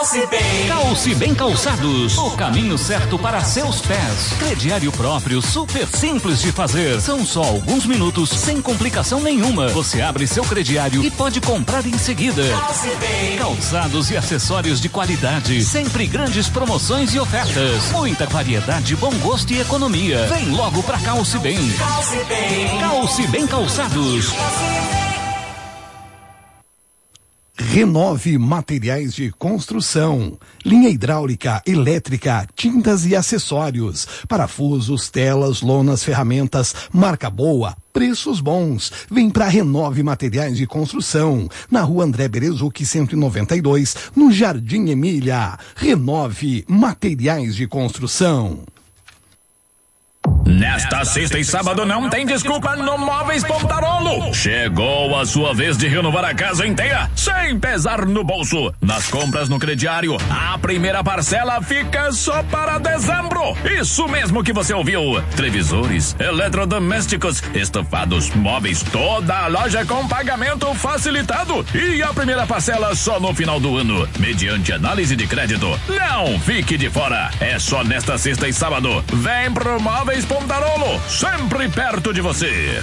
Calce Bem Calçados, o caminho certo para seus pés. Crediário próprio, super simples de fazer. São só alguns minutos, sem complicação nenhuma. Você abre seu crediário e pode comprar em seguida. Calçados e acessórios de qualidade, sempre grandes promoções e ofertas. Muita variedade, bom gosto e economia. Vem logo pra Calce Bem. Calce Bem Calçados. Renove Materiais de Construção, linha hidráulica, elétrica, tintas e acessórios, parafusos, telas, lonas, ferramentas, marca boa, preços bons. Vem para Renove Materiais de Construção, na Rua André Berezuc 192, no Jardim Emília. Renove Materiais de Construção. Nesta sexta e sábado não tem desculpa no Móveis Pontarolo. Chegou a sua vez de renovar a casa inteira sem pesar no bolso. Nas compras no crediário, a primeira parcela fica só para dezembro. Isso mesmo que você ouviu. Televisores, eletrodomésticos, estofados, móveis, toda a loja com pagamento facilitado. E a primeira parcela só no final do ano, mediante análise de crédito. Não fique de fora. É só nesta sexta e sábado. Vem pro Móveis Pontarolo, sempre perto de você.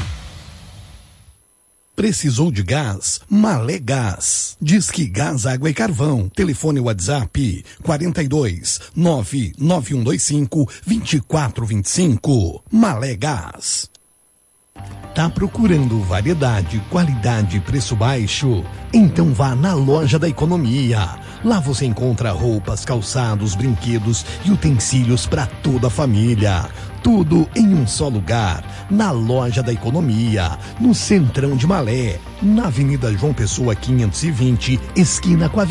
Precisou de gás? Malé Gás. Disque Gás, Água e Carvão. Telefone WhatsApp 42 99125 2425. Malé Gás. Tá procurando variedade, qualidade e preço baixo? Então vá na Loja da Economia. Lá você encontra roupas, calçados, brinquedos e utensílios para toda a família. Tudo em um só lugar, na Loja da Economia, no Centrão de Malé, na Avenida João Pessoa 520, esquina com a